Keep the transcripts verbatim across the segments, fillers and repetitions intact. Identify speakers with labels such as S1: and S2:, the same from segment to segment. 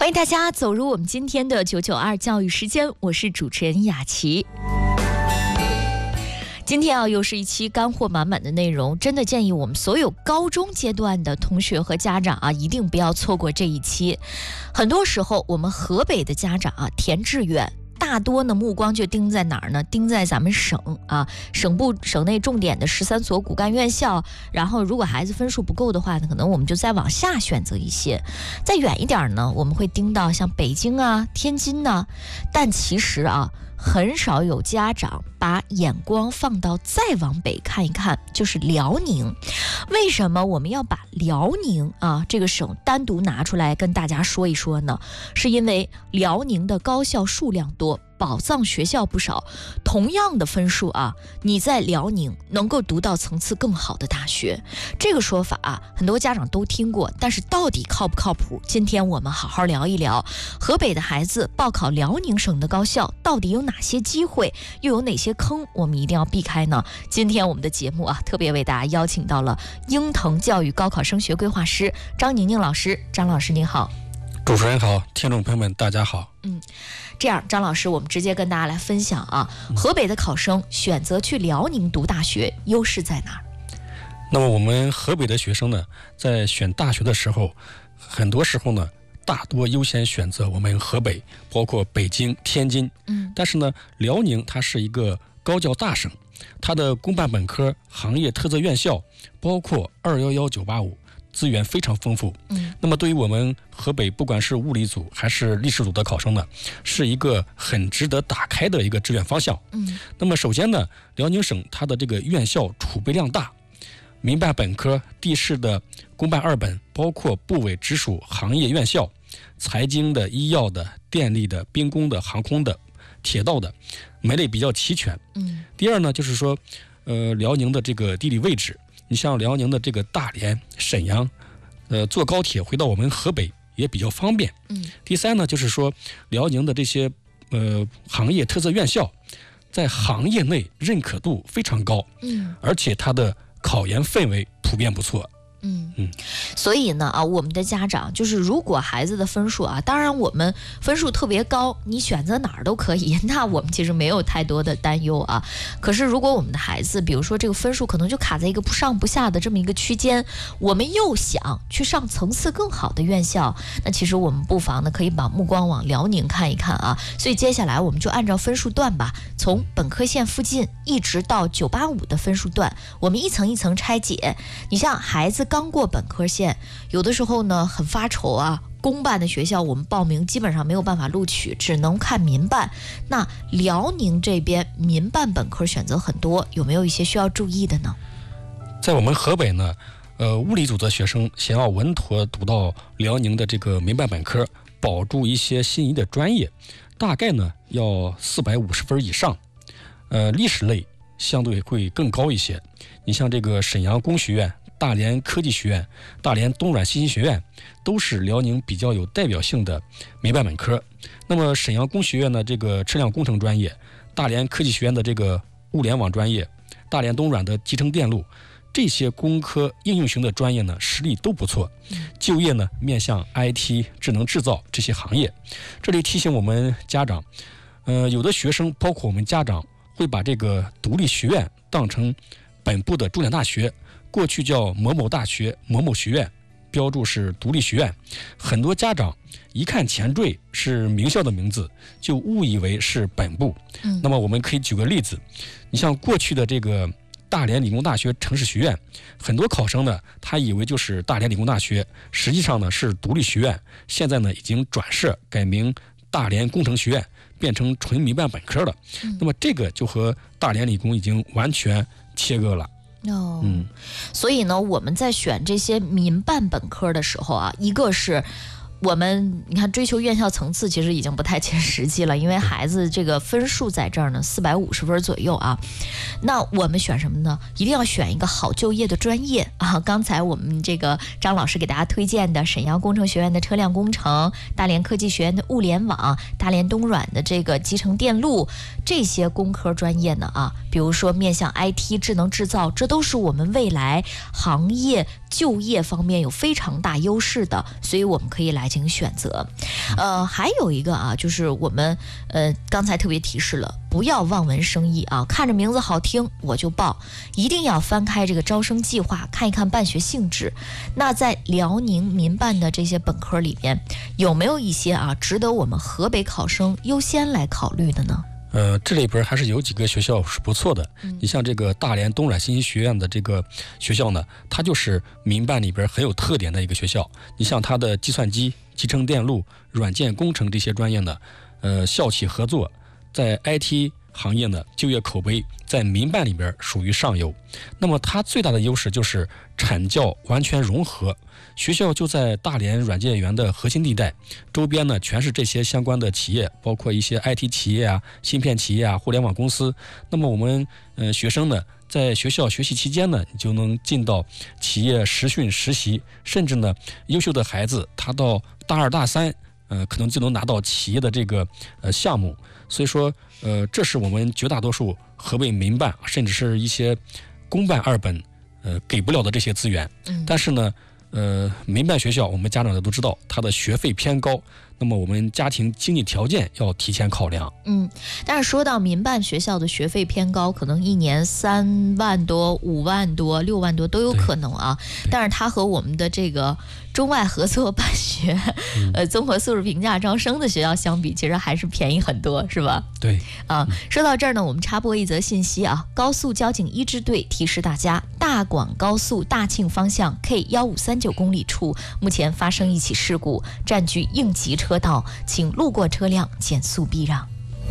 S1: 欢迎大家走入我们今天的九九二教育时间，我是主持人雅琪。今天啊，又是一期干货满满的内容，真的建议我们所有高中阶段的同学和家长啊，一定不要错过这一期。很多时候，我们河北的家长啊，填志愿大多呢目光就盯在哪儿呢？盯在咱们省啊，省部省内重点的十三所骨干院校。然后，如果孩子分数不够的话呢，可能我们就再往下选择一些。再远一点呢，我们会盯到像北京啊、天津呐、啊。但其实啊，很少有家长把眼光放到再往北看一看，就是辽宁。为什么我们要把辽宁啊这个省单独拿出来跟大家说一说呢？是因为辽宁的高校数量多，宝藏学校不少，同样的分数啊，你在辽宁能够读到层次更好的大学。这个说法啊，很多家长都听过，但是到底靠不靠谱？今天我们好好聊一聊，河北的孩子报考辽宁省的高校到底有哪些机会，又有哪些坑，我们一定要避开呢？今天我们的节目啊，特别为大家邀请到了鹰腾教育高考升学规划师张宁宁老师。张老师您好。
S2: 主持人好，听众朋友们大家好。
S1: 嗯，这样张老师，我们直接跟大家来分享啊，河北的考生选择去辽宁读大学，优势在哪儿？
S2: 那么我们河北的学生呢，在选大学的时候，很多时候呢，大多优先选择我们河北，包括北京、天津。嗯，但是呢，辽宁它是一个高教大省，它的公办本科、行业特色院校，包括二一一九八五。资源非常丰富，嗯，那么对于我们河北不管是物理组还是历史组的考生呢，是一个很值得打开的一个志愿方向，嗯，那么首先呢，辽宁省它的这个院校储备量大，民办本科、地市的公办二本，包括部委直属行业院校，财经的、医药的、电力的、兵工的、航空的、铁道的，门类比较齐全，嗯，第二呢，就是说，呃，辽宁的这个地理位置。你像辽宁的这个大连、沈阳，呃，坐高铁回到我们河北也比较方便。嗯。第三呢，就是说辽宁的这些呃行业特色院校，在行业内认可度非常高。嗯。而且它的考研氛围普遍不错。嗯
S1: 嗯，所以呢啊，我们的家长就是如果孩子的分数啊，当然我们分数特别高，你选择哪儿都可以，那我们其实没有太多的担忧啊。可是如果我们的孩子，比如说这个分数可能就卡在一个不上不下的这么一个区间，我们又想去上层次更好的院校，那其实我们不妨呢可以把目光往辽宁看一看啊。所以接下来我们就按照分数段吧，从本科线附近一直到九八五的分数段，我们一层一层拆解。你像孩子刚过本科线，有的时候呢很发愁啊，公办的学校我们报名基本上没有办法录取，只能看民办。那辽宁这边民办本科选择很多，有没有一些需要注意的呢？
S2: 在我们河北呢，呃，物理组的学生想要稳妥读到辽宁的这个民办本科，保住一些心仪的专业，大概呢要四百五十分以上。呃，历史类相对会更高一些。你像这个沈阳工学院、大连科技学院、大连东软信息学院都是辽宁比较有代表性的民办本科。那么沈阳工学院的这个车辆工程专业，大连科技学院的这个物联网专业，大连东软的集成电路，这些工科应用型的专业呢，实力都不错，就业呢面向 I T、智能制造这些行业。这里提醒我们家长，呃，有的学生包括我们家长会把这个独立学院当成本部的重点大学。过去叫某某大学、某某学院，标注是独立学院。很多家长一看前缀是名校的名字，就误以为是本部。嗯，那么我们可以举个例子，你像过去的这个大连理工大学城市学院，很多考生呢，他以为就是大连理工大学，实际上呢是独立学院，现在呢已经转设改名大连工程学院，变成纯民办本科了。嗯，那么这个就和大连理工已经完全切割了。
S1: 哦，嗯，所以呢，我们在选这些民办本科的时候啊，一个是我们你看追求院校层次其实已经不太切实际了，因为孩子这个分数在这儿呢，四百五十分左右啊。那我们选什么呢？一定要选一个好就业的专业啊。刚才我们这个张老师给大家推荐的沈阳工程学院的车辆工程、大连科技学院的物联网、大连东软的这个集成电路，这些工科专业呢啊， 比如说面向 I T、智能制造，这都是我们未来行业就业方面有非常大优势的，所以我们可以来进行选择。呃，还有一个啊，就是我们呃刚才特别提示了，不要望文生义啊，看着名字好听我就报，一定要翻开这个招生计划，看一看办学性质。那在辽宁民办的这些本科里边，有没有一些啊值得我们河北考生优先来考虑的呢？
S2: 呃，这里边还是有几个学校是不错的。嗯、你像这个大连东软信息学院的这个学校呢，它就是民办里边很有特点的一个学校。你像它的计算机、集成电路、软件工程这些专业呢，呃，校企合作，在 I T 行业呢就业口碑在民办里边属于上游。那么它最大的优势就是产教完全融合。学校就在大连软件园的核心地带，周边呢全是这些相关的企业，包括一些 I T 企业啊、芯片企业啊、互联网公司。那么我们呃学生呢，在学校学习期间呢，你就能进到企业实训实习，甚至呢，优秀的孩子他到大二大三，呃，可能就能拿到企业的这个呃项目。所以说，呃，这是我们绝大多数河北民办甚至是一些公办二本呃给不了的这些资源。嗯、但是呢。呃，民办学校我们家长呢都知道，它的学费偏高，那么我们家庭经济条件要提前考量。
S1: 嗯，但是说到民办学校的学费偏高，可能一年三万多、五万多、六万多都有可能啊。但是它和我们的这个中外合作办学、嗯、呃综合素质评价招生的学校相比，其实还是便宜很多，是吧？
S2: 对。
S1: 啊，说到这儿呢，我们插播一则信息啊，高速交警一支队提示大家，大广高速大庆方向 K 一五三九公里处目前发生一起事故，占据应急车道，请路过车辆减速避让。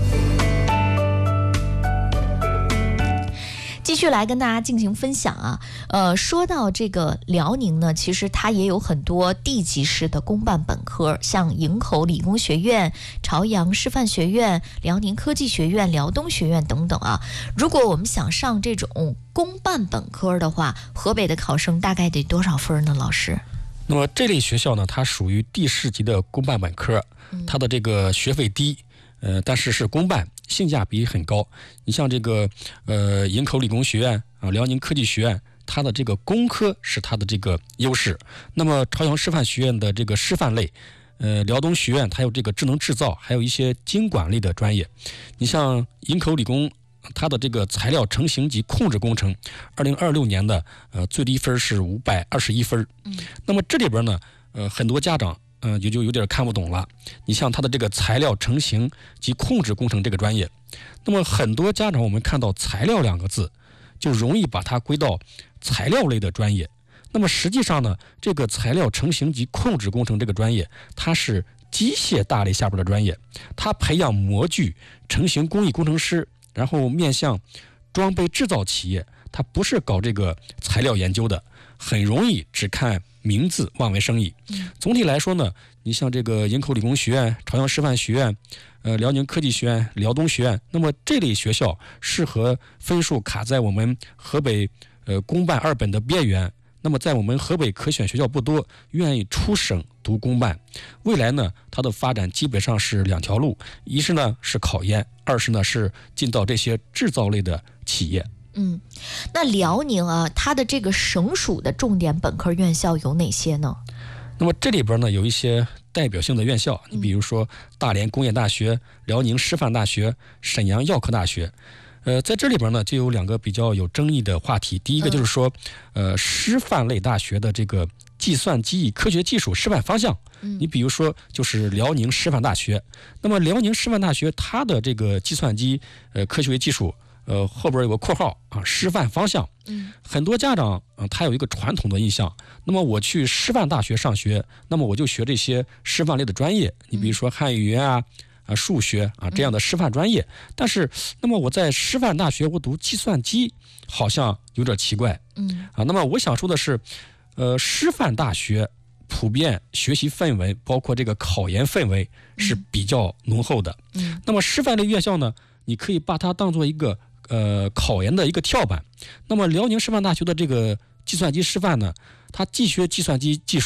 S1: 继续来跟大家进行分享啊，呃，说到这个辽宁呢，其实它也有很多地级市的公办本科，像营口理工学院、朝阳师范学院、辽宁科技学院、辽东学院等等啊。如果我们想上这种公办本科的话，河北的考生大概得多少分呢？老师？
S2: 那么这类学校呢，它属于地市级的公办本科，它的这个学费低，呃，但是是公办，性价比很高。你像这个呃营口理工学院啊、辽宁科技学院，它的这个工科是它的这个优势。那么朝阳师范学院的这个师范类，呃辽东学院它有这个智能制造，还有一些经管类的专业。你像营口理工，它的这个材料成型及控制工程，二零二六年的呃最低分是五百二十一分。嗯，那么这里边呢，呃很多家长嗯、呃、也就有点看不懂了。你像它的这个材料成型及控制工程这个专业，那么很多家长我们看到材料两个字，就容易把它归到材料类的专业。那么实际上呢，这个材料成型及控制工程这个专业，它是机械大类下边的专业，它培养模具成型工艺工程师。然后面向装备制造企业，它不是搞这个材料研究的，很容易只看名字望文生义。嗯、总体来说呢，你像这个营口理工学院、朝阳师范学院、呃辽宁科技学院、辽东学院，那么这类学校适合分数卡在我们河北呃公办二本的边缘。那么在我们河北可选学校不多，愿意出省读公办，未来呢，它的发展基本上是两条路，一是呢是考研，二是呢是进到这些制造类的企业。
S1: 嗯，那辽宁啊，它的这个省属的重点本科院校有哪些呢？
S2: 那么这里边呢有一些代表性的院校，你比如说大连工业大学、辽宁师范大学、沈阳药科大学。呃，在这里边呢，就有两个比较有争议的话题。第一个就是说，呃，师范类大学的这个计算机与科学技术师范方向，你比如说就是辽宁师范大学。那么辽宁师范大学它的这个计算机呃科学技术，呃后边有个括号啊，师范方向。嗯，很多家长啊、呃，他有一个传统的印象。那么我去师范大学上学，那么我就学这些师范类的专业，你比如说汉语言啊。啊，数学啊这样的师范专业，但是那么我在师范大学我读计算机好像有点奇怪。嗯啊，那么我想说的是，呃，师范大学普遍学习氛围，包括这个考研氛围是比较浓厚的。嗯，那么师范类院校呢，你可以把它当做一个呃考研的一个跳板。那么辽宁师范大学的这个计算机师范呢，它既学计算机技术，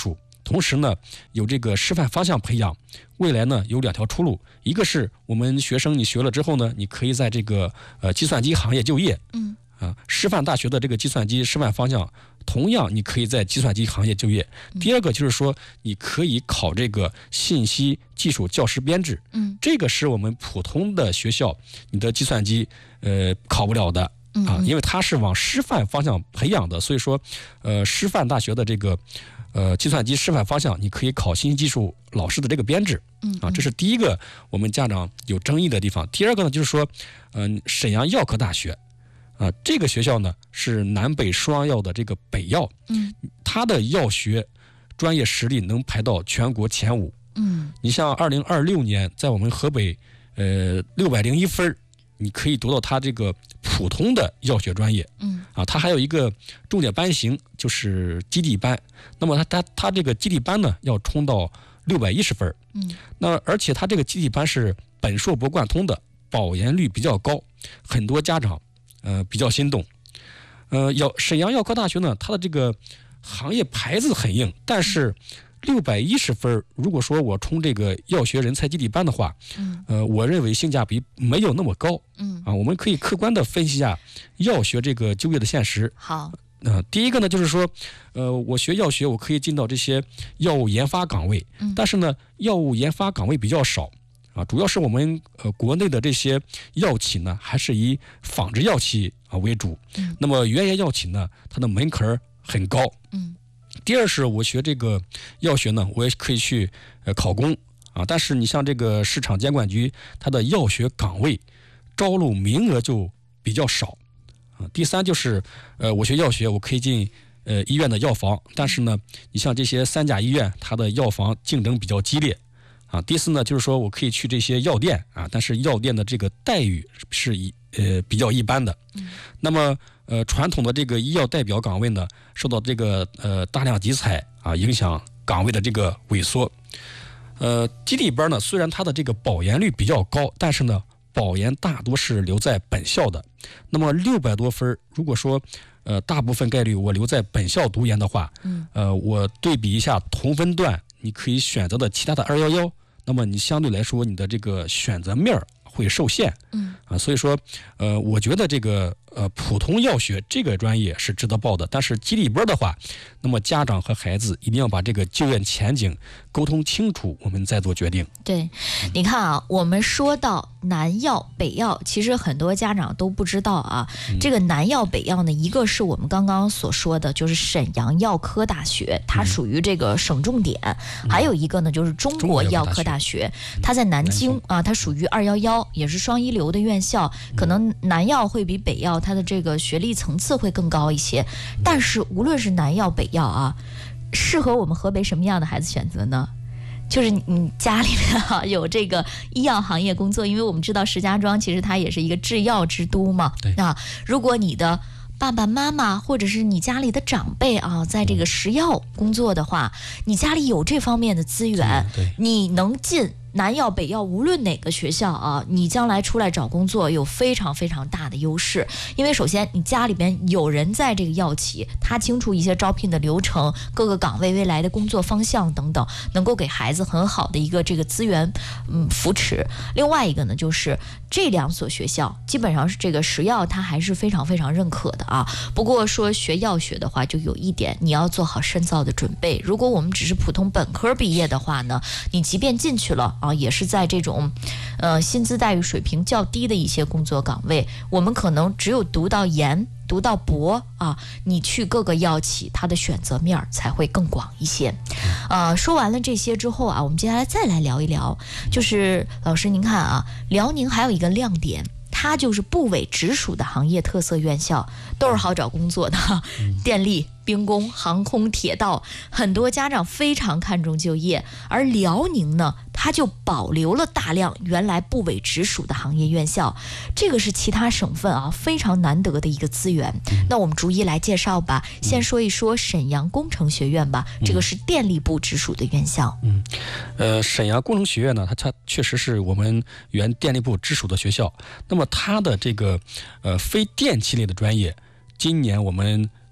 S2: 同时呢有这个师范方向培养。未来呢有两条出路，一个是我们学生你学了之后呢，你可以在这个呃计算机行业就业，
S1: 嗯
S2: 啊，师范大学的这个计算机师范方向，同样你可以在计算机行业就业。第二个就是说，你可以考这个信息技术教师编制，
S1: 嗯，
S2: 这个是我们普通的学校你的计算机呃考不了的啊，因为它是往师范方向培养的，所以说呃师范大学的这个。呃，计算机师范方向，你可以考信息技术老师的这个编制，啊，这是第一个我们家长有争议的地方。第二个呢，就是说，嗯、呃，沈阳药科大学，啊，这个学校呢是南北双药的这个北药，
S1: 嗯，
S2: 它的药学专业实力能排到全国前五，
S1: 嗯，
S2: 你像二零二六年在我们河北，呃，六百零一分，你可以读到它这个普通的药学专业，
S1: 嗯，
S2: 啊，它还有一个重点班型，就是基地班。那么它它它这个基地班呢，要冲到六百一十分，
S1: 嗯，
S2: 那而且它这个基地班是本硕博贯通的，保研率比较高，很多家长呃比较心动。呃，药沈阳药科大学呢，它的这个行业牌子很硬，但是六百一十分，如果说我冲这个药学人才基地班的话，
S1: 嗯，
S2: 呃，我认为性价比没有那么高，
S1: 嗯，
S2: 啊，我们可以客观的分析一下药学这个就业的现实。
S1: 好。
S2: 呃，第一个呢，就是说，呃，我学药学，我可以进到这些药物研发岗位，
S1: 嗯，
S2: 但是呢，药物研发岗位比较少，啊，主要是我们呃国内的这些药企呢，还是以仿制药企啊为主，
S1: 嗯，
S2: 那么原研药企呢，它的门槛很高，
S1: 嗯，
S2: 第二是我学这个药学呢，我也可以去呃考公啊，但是你像这个市场监管局，它的药学岗位招录名额就比较少。啊，第三就是，呃，我学药学，我可以进呃医院的药房，但是呢，你像这些三甲医院，它的药房竞争比较激烈，啊。第四呢，就是说我可以去这些药店啊，但是药店的这个待遇是一呃比较一般的。
S1: 嗯。
S2: 那么呃传统的这个医药代表岗位呢，受到这个呃大量集采啊影响岗位的这个萎缩。呃，基地班呢，虽然它的这个保研率比较高，但是呢。保研大多是留在本校的，那么六百多分，如果说，呃，大部分概率我留在本校读研的话，
S1: 嗯，
S2: 呃，我对比一下同分段你可以选择的其他的二幺幺，那么你相对来说你的这个选择面会受限，
S1: 嗯，
S2: 啊，所以说，呃，我觉得这个呃普通药学这个专业是值得报的，但是基地班的话，那么家长和孩子一定要把这个就业前景沟通清楚，我们再做决定。
S1: 对，你看啊，我们说到南药北药，其实很多家长都不知道啊。
S2: 嗯、
S1: 这个南药北药呢，一个是我们刚刚所说的，就是沈阳药科大学，它属于这个省重点；
S2: 嗯、
S1: 还有一个呢，就是中国药科大学，它在南京啊，它属于二幺幺，也是双一流的院校。可能南药会比北药它的这个学历层次会更高一些，但是无论是南药北药啊，适合我们河北什么样的孩子选择呢？就是你家里面啊有这个医药行业工作，因为我们知道石家庄其实它也是一个制药之都嘛。
S2: 对
S1: 啊，如果你的爸爸妈妈或者是你家里的长辈啊，在这个食药工作的话，你家里有这方面的资源，你能进南药北药无论哪个学校啊，你将来出来找工作有非常非常大的优势。因为首先你家里边有人在这个药企，他清楚一些招聘的流程，各个岗位未来的工作方向等等，能够给孩子很好的一个这个资源嗯扶持。另外一个呢，就是这两所学校基本上是这个食药它还是非常非常认可的啊。不过说学药学的话，就有一点你要做好深造的准备。如果我们只是普通本科毕业的话呢，你即便进去了啊，也是在这种，呃，薪资待遇水平较低的一些工作岗位，我们可能只有读到研、读到博啊，你去各个药企，它的选择面才会更广一些。呃，说完了这些之后啊，我们接下来再来聊一聊，就是老师您看啊，辽宁还有一个亮点。它就是部委直属的行业特色院校，都是好找工作的，电力、兵工、航空、铁道，很多家长非常看重就业。而辽宁呢，它就保留了大量原来部委直属的行业院校，这个是其他省份啊非常难得的一个资源。那我们逐一来介绍吧，先说一说沈阳工程学院吧，这个是电力部直属的院校。
S2: 嗯，呃，沈阳工程学院呢，它它确实是我们原电力部直属的学校。那么它的这个呃非电气类的专业，今年我们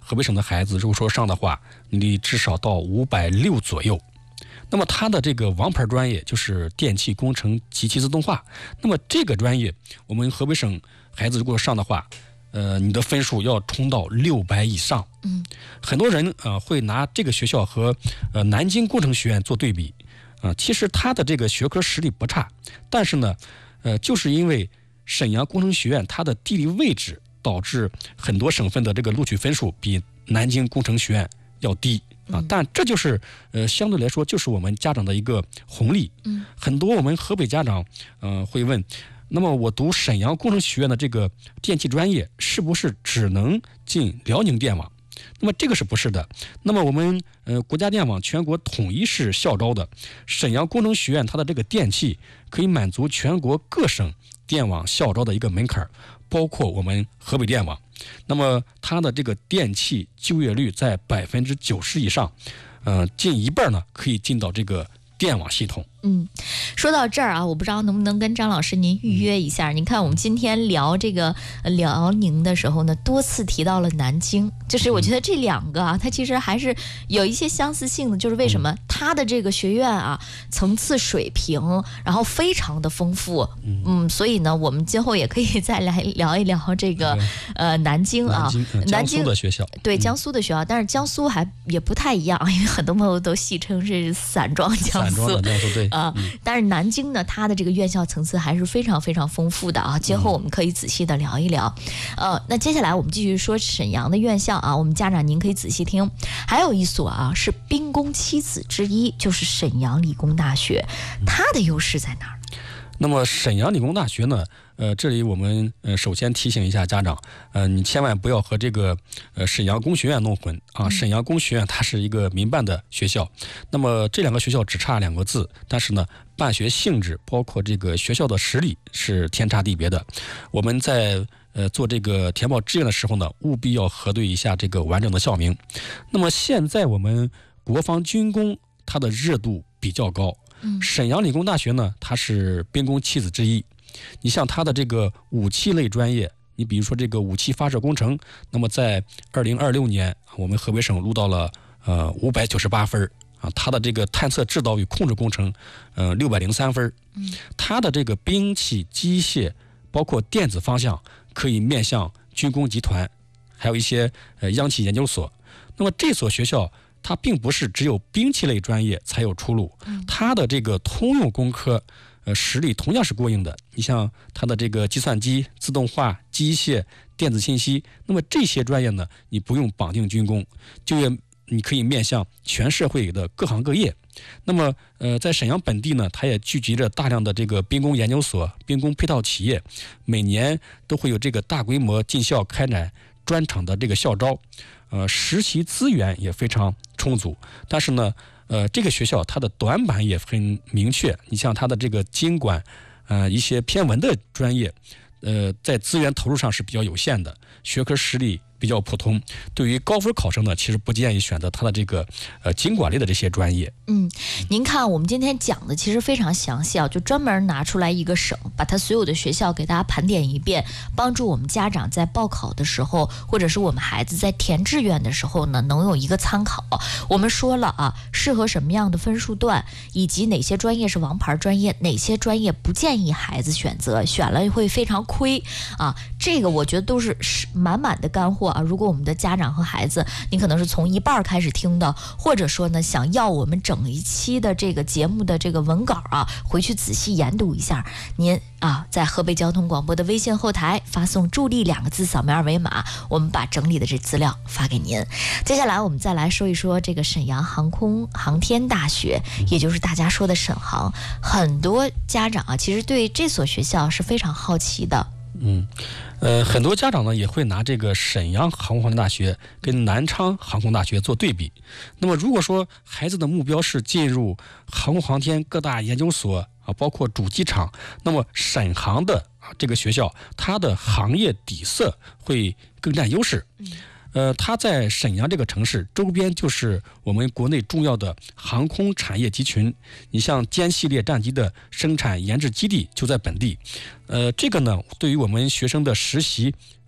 S2: 河北省的孩子如果说上的话，你得至少到五百六左右。那么他的这个王牌专业就是电气工程及其自动化。那么这个专业，我们河北省孩子如果上的话，呃，你的分数要冲到六百以上。
S1: 嗯，
S2: 很多人呃会拿这个学校和呃南京工程学院做对比，啊、呃，其实他的这个学科实力不差，但是呢，呃，就是因为沈阳工程学院它的地理位置，导致很多省份的这个录取分数比南京工程学院要低。啊，但这就是呃，相对来说就是我们家长的一个红利。
S1: 嗯，
S2: 很多我们河北家长，呃，会问，那么我读沈阳工程学院的这个电气专业，是不是只能进辽宁电网？那么这个是不是的？那么我们呃国家电网全国统一是校招的，沈阳工程学院它的这个电气可以满足全国各省电网校招的一个门槛，包括我们河北电网。那么它的这个电气就业率在百分之九十以上，呃，近一半呢可以进到这个电网系统。
S1: 嗯，说到这儿啊，我不知道能不能跟张老师您预约一下。您看我们今天聊这个辽宁的时候呢，多次提到了南京，就是我觉得这两个啊，它其实还是有一些相似性的。就是为什么它的这个学院啊，层次水平，然后非常的丰富。嗯，所以呢，我们今后也可以再来聊一聊这个呃南京啊，
S2: 南京、呃、江苏的学校，
S1: 对江苏的学校，但是江苏还也不太一样，因为很多朋友都戏称是散装江苏。
S2: 散装的江苏，对。
S1: 啊、嗯，但是南京呢，它的这个院校层次还是非常非常丰富的啊。今后我们可以仔细的聊一聊。呃，那接下来我们继续说沈阳的院校啊，我们家长您可以仔细听。还有一所啊是兵工七子之一，就是沈阳理工大学，它的优势在哪儿？
S2: 那么沈阳理工大学呢？呃，这里我们呃首先提醒一下家长，呃，你千万不要和这个呃沈阳工学院弄混啊。沈阳工学院它是一个民办的学校，那么这两个学校只差两个字，但是呢，办学性质包括这个学校的实力是天差地别的。我们在呃做这个填报志愿的时候呢，务必要核对一下这个完整的校名。那么现在我们国防军工它的热度比较高。沈阳理工大学呢，它是兵工七子之一。你像它的这个武器类专业，你比如说这个武器发射工程，那么在二零二六年，我们河北省录到了呃五百九十八分啊。它的这个探测制导与控制工程，呃六百零三分。嗯，它的这个兵器、机械，包括电子方向，可以面向军工集团，还有一些呃央企研究所。那么这所学校，它并不是只有兵器类专业才有出路，它的这个通用工科，呃，实力同样是过硬的。你像它的这个计算机、自动化、机械、电子信息，那么这些专业呢，你不用绑定军工，就业你可以面向全社会的各行各业。那么，呃，在沈阳本地呢，它也聚集着大量的这个兵工研究所、兵工配套企业，每年都会有这个大规模进校开展专场的这个校招。呃，实习资源也非常充足，但是呢，呃，这个学校它的短板也很明确。你像它的这个经管，呃，一些偏文的专业，呃，在资源投入上是比较有限的，学科实力比较普通。对于高分考生呢，其实不建议选择它的这个呃经管类的这些专业。
S1: 嗯，您看我们今天讲的其实非常详细啊，就专门拿出来一个省，把它所有的学校给大家盘点一遍，帮助我们家长在报考的时候，或者是我们孩子在填志愿的时候呢，能有一个参考。我们说了啊，适合什么样的分数段，以及哪些专业是王牌专业，哪些专业不建议孩子选择，选了会非常亏啊。这个我觉得都是满满的干货啊。如果我们的家长和孩子，你可能是从一半开始听的，或者说呢，想要我们整一期的这个节目的这个文稿啊，回去仔细研读一下，您啊，在河北交通广播的微信后台发送助力两个字，扫描二维码，我们把整理的这资料发给您。接下来我们再来说一说这个沈阳航空航天大学，也就是大家说的沈航。很多家长啊，其实对这所学校是非常好奇的。
S2: 嗯，呃，很多家长呢也会拿这个沈阳航空航天大学跟南昌航空大学做对比。那么如果说孩子的目标是进入航空航天各大研究所啊，包括主机厂，那么沈航的啊这个学校，它的行业底色会更占优势。嗯。呃，它在沈阳这个城市周边就是我们国内重要的航空产业集群，你像歼系列战机的生产研制基地就在本地。呃，这个呢，对于我们学生的实习，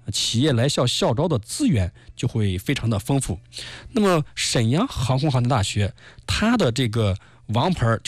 S2: 企业来校校招的资源就会非常的丰富。那么沈阳航空航天大学，它的这个王牌